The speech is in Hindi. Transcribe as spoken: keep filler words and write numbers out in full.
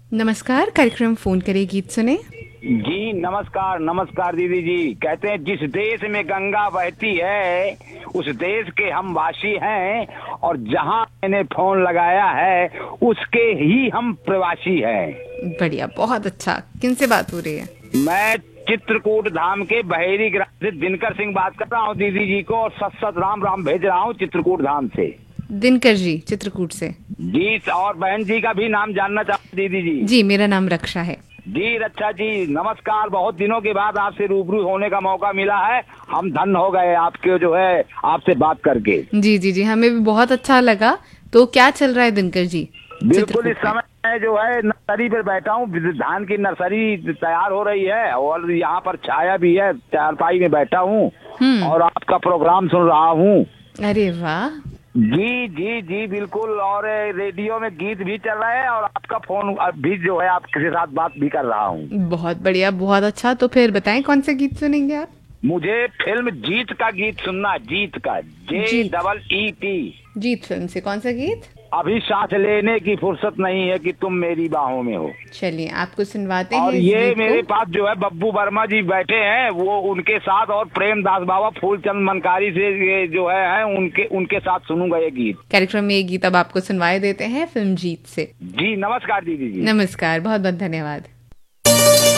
नमस्कार, कार्यक्रम फोन करे गीत सुने। जी नमस्कार नमस्कार दीदी जी। कहते हैं जिस देश में गंगा बहती है उस देश के हम वासी हैं, और जहां मैंने फोन लगाया है उसके ही हम प्रवासी हैं। बढ़िया, बहुत अच्छा। किनसे बात हो रही है? मैं चित्रकूट धाम के बहेरी ग्राम से दिनकर सिंह बात कर रहा हूँ दीदी जी को, और सत सत राम राम भेज रहा हूँ चित्रकूट धाम से। दिनकर जी, चित्रकूट से। जी, और बहन जी का भी नाम जानना चाहूँ दीदी जी। जी, मेरा नाम रक्षा है। जी रक्षा जी नमस्कार। बहुत दिनों के बाद आपसे रूबरू होने का मौका मिला है, हम धन्य हो गए आपके जो है आपसे बात करके। जी जी जी, हमें भी बहुत अच्छा लगा। तो क्या चल रहा है दिनकर जी? बिल्कुल इस समय मैं जो है नर्सरी पर बैठा हूँ, धान की नर्सरी तैयार हो रही है और यहाँ पर छाया भी है, चारपाई में बैठा हूँ और आपका प्रोग्राम सुन रहा हूँ। अरे वाह। जी जी जी बिल्कुल, और रेडियो में गीत भी चल रहा है और आपका फोन भी जो है आपके साथ बात भी कर रहा हूँ। बहुत बढ़िया, बहुत अच्छा। तो फिर बताएं कौन से गीत सुनेंगे आप? मुझे फिल्म जीत का गीत सुनना, जीत का, जे डबल ई टी। जीत फिल्म से कौन सा गीत? अभी सांस लेने की फुर्सत नहीं है कि तुम मेरी बाहों में हो। चलिए आपको सुनवाते और हैं। ये मेरे पास जो है बब्बू वर्मा जी बैठे हैं, वो उनके साथ, और प्रेम दास बाबा फूलचंद मनकारी से ये जो है, है उनके उनके साथ सुनूंगा ये गीत। कार्यक्रम में ये गीत अब आपको सुनवाए देते हैं फिल्म जीत से। जी नमस्कार दीदी जी। नमस्कार, बहुत बहुत धन्यवाद।